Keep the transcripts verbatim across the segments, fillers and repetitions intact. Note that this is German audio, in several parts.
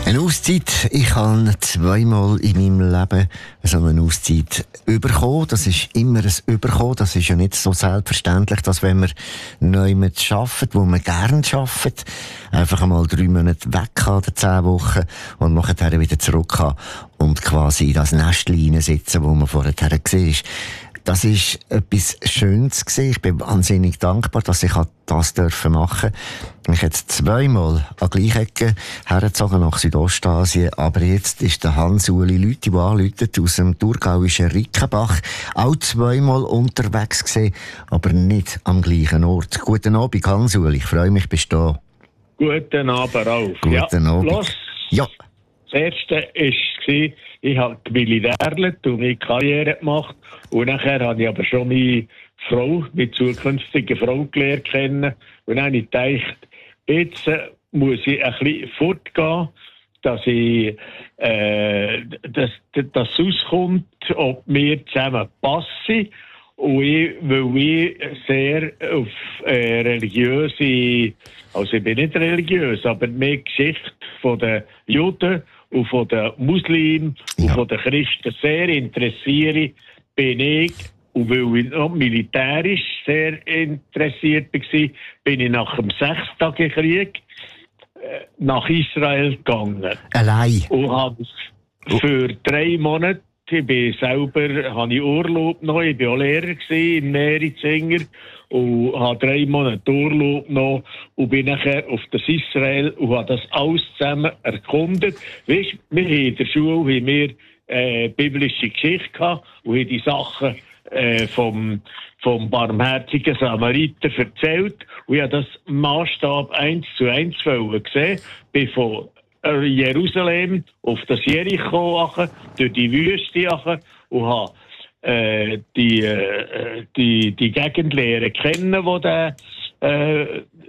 Eine Auszeit. Ich habe zweimal in meinem Leben so eine Auszeit bekommen. Das ist immer ein Überkommen. Das ist ja nicht so selbstverständlich, dass wenn man neu mit arbeitet, wo man gerne arbeitet, einfach einmal drei Monate weg kann oder zehn Wochen und nachher wieder zurück kann und quasi in das Nestchen sitzen, wo man vorher gesehen ist. Das ist etwas Schönes gewesen. Ich bin wahnsinnig dankbar, dass ich das dürfen machen. Ich habe jetzt zweimal an gleich Ecke hergezogen nach Südostasien. Aber jetzt ist der Hans-Uli Lüthi, der anruft aus dem thurgauischen Rickenbach, auch zweimal unterwegs gewesen, aber nicht am gleichen Ort. Guten Abend, Hans-Uli. Ich freue mich, bist du da. Guten Abend, Ralf. Guten ja, Abend. Los. Ja. Das erste war, ich habe militärlet und meine Karriere gemacht. Und nachher habe ich aber schon meine Frau, meine zukünftige Frau gelernt kennen. Und dann habe ich gedacht, jetzt muss ich ein bisschen fortgehen, dass ich, äh, dass, dass es auskommt, ob wir zusammen passen. Und ich, weil ich sehr auf äh, religiöse, also ich bin nicht religiös, aber mehr Geschichte von den Juden und von den Muslimen ja. und von den Christen sehr interessiere, bin ich, und weil ich noch militärisch sehr interessiert war, bin ich nach dem Sechstagekrieg äh, nach Israel gegangen. Allein? Und habe für drei Monate, ich bin selber, habe ich Urlaub noch, ich war auch Lehrer im Mehrizinger und habe drei Monate Urlaub noch und bin nachher auf das Israel und habe das alles zusammen erkundet. Weißt, wir haben in der Schule haben wir, äh, biblische Geschichte gehabt und haben die Sachen äh, vom, vom barmherzigen Samariter erzählt und ich habe das Maßstab eins zu eins gesehen, bin von Jerusalem auf das Jericho durch die Wüste und habe äh, die, äh, die, die Gegenlehre kennen, wo der äh,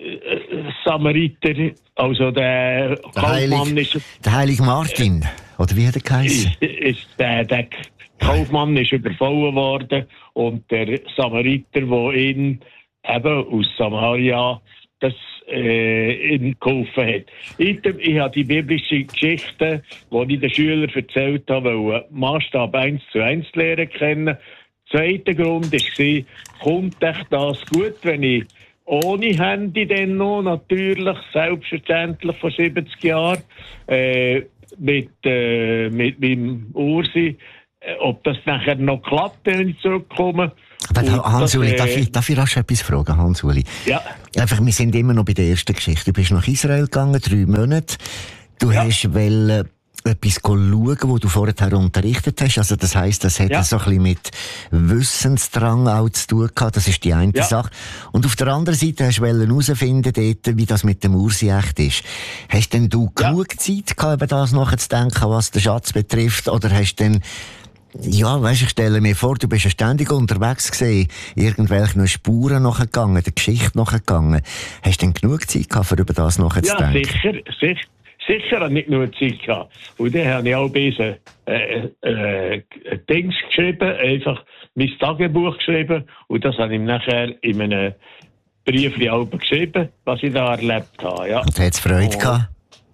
Samariter, also der, der Kaufmann Heilig, ist... Der Heilige Martin, äh, oder wie hat er geheißen? Ist, ist der, der Kaufmann ist überfallen worden und der Samariter, der ihn eben aus Samaria das äh, ihm geholfen hat. Ich, ich habe die biblische Geschichte, die ich den Schülern erzählt habe, Maßstab eins zu eins lernen kennen. Der zweite Grund war, kommt echt das gut, wenn ich ohne Handy dann noch, natürlich, selbstverständlich vor siebzig Jahren, äh, mit, äh, mit meinem Ursi, äh, ob das nachher noch klappt, wenn ich zurückkomme. Hans-Uli, darf ich, darf ich rasch etwas fragen, Hans-Uli? Ja. Einfach, wir sind immer noch bei der ersten Geschichte. Du bist nach Israel gegangen, drei Monate. Du ja. hast wollen, etwas schauen, wo du vorher unterrichtet hast. Also das heisst, das hat ja. so ein bisschen mit Wissensdrang auch zu tun gehabt. Das ist die eine ja. Sache. Und auf der anderen Seite hast du herausfinden, dort, wie das mit dem Ursi echt ist. Hast denn du ja. genug Zeit gehabt, über das nachzudenken, was den Schatz betrifft? Oder hast du denn ja, weisst, ich stelle mir vor, du bist ja ständig unterwegs gewesen, irgendwelchen Spuren nachgegangen, der Geschichte nachgegangen. Hast du denn genug Zeit gehabt, für über das nachzudenken? Ja, sicher, sicher, sicher habe ich genug Zeit gehabt. Und dann habe ich auch ein bisschen äh, äh, Dings geschrieben, einfach mein Tagebuch geschrieben und das habe ich nachher in einem Brief geschrieben, was ich da erlebt habe. Ja. Und hat es Freude oh. gehabt?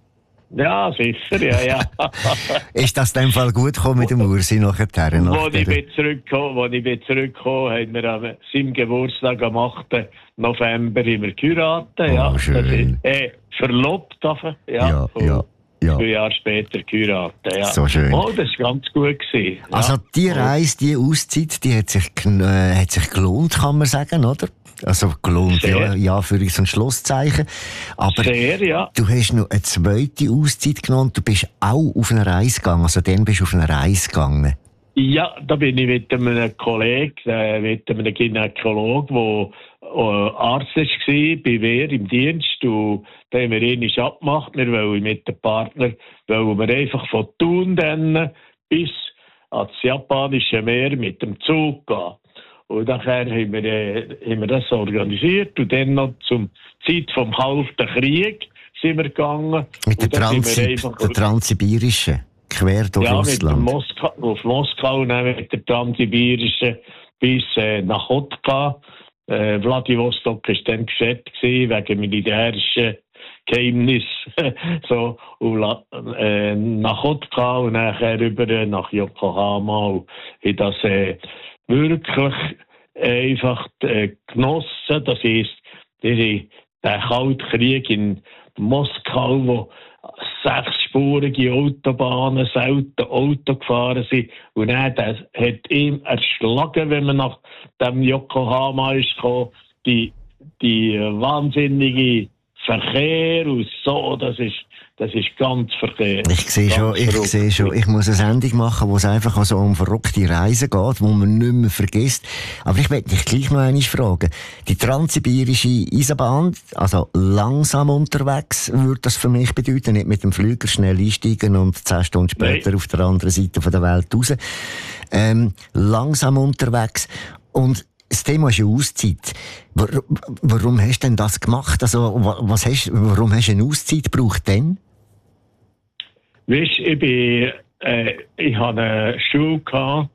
Ja, sicher, ja, ja. Ist das in dem Fall gut gekommen mit dem Ursi nachher? Als ich bin zurückgekommen, als ich bin zurückgekommen, haben wir an seinem Geburtstag am achten November immer geheiratet. Oh, ja. schön. Das ist, äh, verlobt, ja. Ja, ja. Ja. Zwei Jahre später geheiratet, ja. So schön. Oh, das war ganz gut gewesen. Ja. Also die Reise, die Auszeit, die hat sich, äh, hat sich gelohnt, kann man sagen, oder? Also gelohnt, ja, ja, für uns ein Schlusszeichen. Aber Sehr, ja. Du hast noch eine zweite Auszeit genommen, du bist auch auf eine Reise gegangen, also dann bist du auf eine Reise gegangen. Ja, da bin ich mit einem Kollegen, äh, mit einem Gynäkologen, der äh, Arzt war, bei mir im Dienst. Und da haben wir ihn abgemacht. Wir wollen mit dem Partner wollen wir einfach von Thun dann bis ans japanische Meer mit dem Zug gehen. Und nachher haben wir, äh, haben wir das organisiert und dann noch zum Zeit vom Kalten Krieg sind wir gegangen. Mit der, Transi der Transsibirischen, quer durch ja, Russland? Ja, Moskau, auf Moskau und dann mit der Transsibirischen bis äh, nach Otka. Äh, Vladivostok war dann geschätzt wegen militärischen Geheimnis. so, und äh, nach Otka und nachher rüber nach Yokohama. Und ich das äh, wirklich einfach äh, genossen. Das heisst, der Kalte Krieg in Moskau, wo sechsspurige Autobahnen, selten Auto gefahren sind. Und dann das hat ihm erschlagen, wenn man nach dem Yokohama ist gekommen, die, die wahnsinnige Verkehr und so, das ist, das ist ganz verkehrt. Ich sehe schon, ich sehe schon, ich muss eine Sendung machen, wo es einfach also um verrückte Reisen geht, wo man nicht mehr vergisst. Aber ich möchte dich gleich noch einmal fragen. Die transsibirische Eisenbahn, also langsam unterwegs, würde das für mich bedeuten, nicht mit dem Flüger schnell einsteigen und zehn Stunden später Nein. auf der anderen Seite der Welt raus. Ähm, langsam unterwegs. Und das Thema ist ja Auszeit. Warum hast du denn das gemacht? Also, was hast, warum hast du eine Auszeit gebraucht denn? Weißt, ich bin, äh, ich hatte eine Schule gehabt,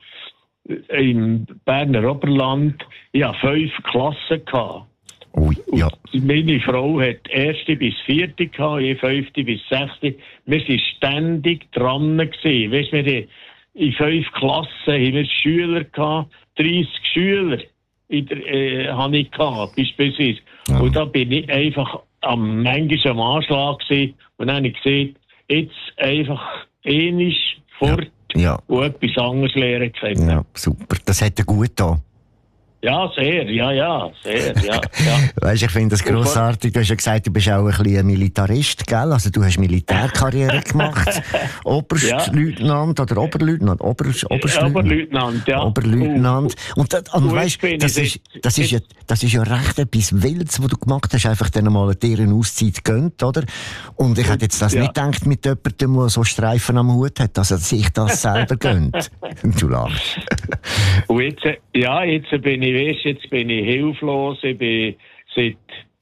im Berner Oberland. Ich hatte fünf Klassen gehabt. Ui, ja. Und meine Frau hat erste bis vierte gehabt, ich fünfte bis sechste. Wir waren ständig dran gewesen. Weißt, wir in fünf Klassen haben wir Schüler gehabt, dreissig Schüler. In der, äh, habe ich gehabt, beispielsweise. Ja. Und da bin ich einfach am, manchmal am Anschlag gewesen. Und dann habe ich gesagt, jetzt einfach ähnlich fort ja. Ja. und etwas anderes lernen können. Ja, super. Das hat dir gut getan. Ja, sehr, ja, ja, sehr, ja. ja. Weißt, ich finde das grossartig. Du hast ja gesagt, du bist auch ein bisschen ein Militarist, gell? Also du hast Militärkarriere gemacht. Oberstleutnant ja. oder Oberleutnant? Ober, Oberstleutnant, Oberleutnant, ja. Oberleutnant. Und, und, und weißt, das ist, das ist ja, das ist ja recht etwas Wildes, was du gemacht hast. Einfach dann mal eine Auszeit gegönnt, oder? Und ich hätte jetzt das ja. nicht gedacht mit jemandem, der so Streifen am Hut hat, dass er sich das selber gönnt. Du lachst. Und jetzt, ja, jetzt bin ich Weißt, jetzt bin ich hilflos. Ich bin seit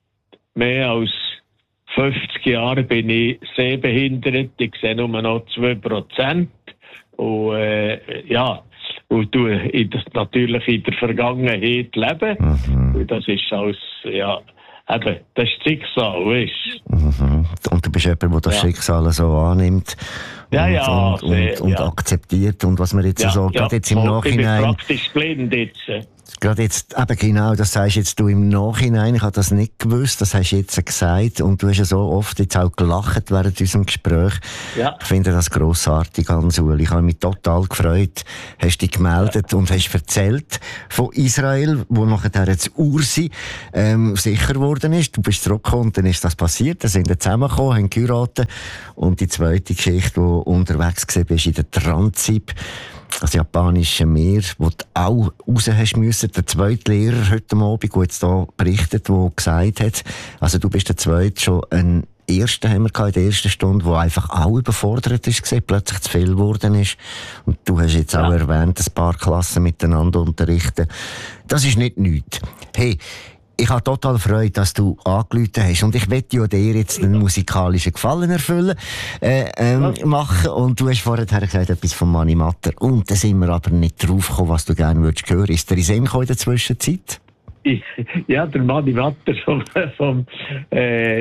mehr als fünfzig Jahren bin ich sehbehindert. Ich sehe nur noch zwei Prozent. Und, äh, ja, und du in das, natürlich in der Vergangenheit leben. Mhm. Und das ist alles, ja, eben, das ist das Schicksal, weißt du. Mhm. Und du bist jemand, der das ja. Schicksal so annimmt. Ja, und, ja, und, und, und ja. akzeptiert. Und was man jetzt ja, so, ja, gerade jetzt im Nachhinein. Ich bin praktisch blind jetzt. Gerade jetzt, eben genau, das sagst jetzt du im Nachhinein, ich habe das nicht gewusst, das hast du jetzt gesagt und du hast ja so oft jetzt auch gelacht während unserem Gespräch. Ja. Ich finde das grossartig, Hans-Uli. Ich habe mich total gefreut, hast dich gemeldet ja. und hast erzählt von Israel, wo nachher jetzt Ursi ähm, sicher geworden ist. Du bist zurückgekommen und dann ist das passiert, da sind wir zusammengekommen, haben geheiratet und die zweite Geschichte, wo du unterwegs gewesen bist in der Transip, das japanische Meer, wo du auch raus hast müssen. Der zweite Lehrer heute Abend, der jetzt hier berichtet, der gesagt hat, also du bist der zweite, schon ein erster haben wir gehabt, in der ersten Stunde, der einfach auch überfordert ist, gesehen, plötzlich zu viel geworden ist. Und du hast jetzt ja. auch erwähnt, ein paar Klassen miteinander unterrichten. Das ist nicht nichts. Hey, ich habe total Freude, dass du angerufen hast. Und ich möchte ja dir jetzt einen musikalischen Gefallen erfüllen, äh, ähm, machen. Und du hast vorher gesagt, etwas von Mani Matter. Und da sind wir aber nicht drauf gekommen, was du gerne würdest hören. Ist der in Sinn in der Zwischenzeit? Ja, der Mani Matter vom, vom äh,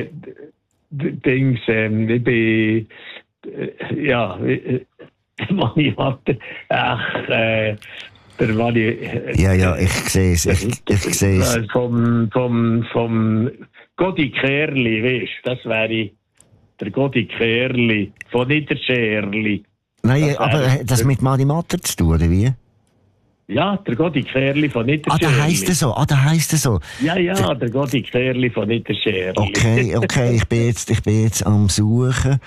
Dings, ähm, ich bin, äh, ja, äh, Mani Matter, ach, äh, der Mani, äh, ja, ja, ich sehe es, ich, ich sehe es. Vom, vom, vom Godi Kerli, weißt du, das wäre der Godi Kerli, von Niederscherli. Nein, das aber hat das mit Mani Matter zu tun, oder wie? Ja, der Godi Kerli von Niederscherli. Ah, da heisst er so, ah, da heisst er so. Ja, ja, der, der Godi Kerli von Niederscherli. Okay, okay, ich bin jetzt, ich bin jetzt am Suchen.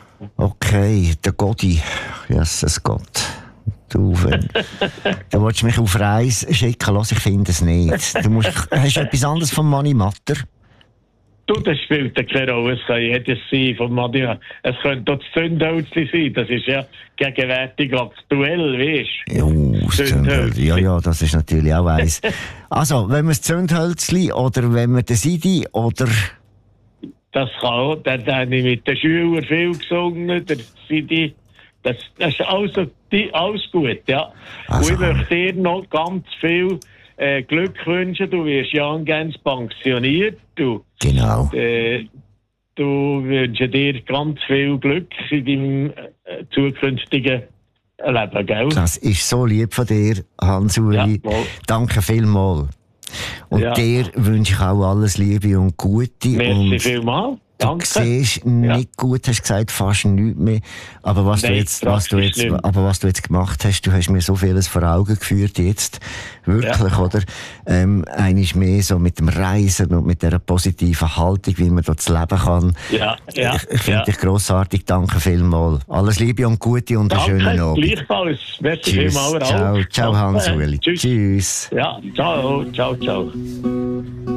Okay, der Godi, Jesus Gott. Du, wenn, du willst mich auf Reise schicken, lass, ich finde es nicht. Du musst, hast du etwas anderes von Mani Matter? Du, das spielt keine Rolle. Es kann jedes sein von Mani. Es könnte auch das Zündhölzli sein. Das ist ja gegenwärtig aktuell, weißt du? Ja, das Zündhölzli. Ja, ja, das ist natürlich auch eins. Also, wenn wir das Zündhölzli oder wenn wir den Sidi oder... Das kann auch. Dann habe ich mit den Schülern viel gesungen, der Sidi. Das, das ist also die, alles gut, ja. Also. Und ich möchte dir noch ganz viel äh, Glück wünschen. Du wirst ja ganz pensioniert. Du, genau. Äh, und wünsche dir ganz viel Glück in deinem äh, zukünftigen Leben, gell? Das ist so lieb von dir, Hans-Uli. Ja, wohl. Danke vielmals. Und Ja. dir wünsche ich auch alles Liebe und Gute. Merci und vielmals. Danke. Du siehst nicht gut, hast gesagt, fast nichts mehr. Aber was Nein, du jetzt, was du praktisch jetzt, nicht. aber was du jetzt gemacht hast, du hast mir so vieles vor Augen geführt jetzt. Wirklich, Ja. oder? Ähm, eines mehr so mit dem Reisen und mit dieser positiven Haltung, wie man dort das Leben kann. Ja, ja, Ich, ich finde ja. dich grossartig. Danke vielmals. Alles Liebe und Gute und einen schönen Danke, Abend. gleichfalls. Merci Tschüss. vielmals auch. Ciao, ciao Danke. Hans-Uli. Tschüss. Tschüss. Ja, ciao, ciao, ciao.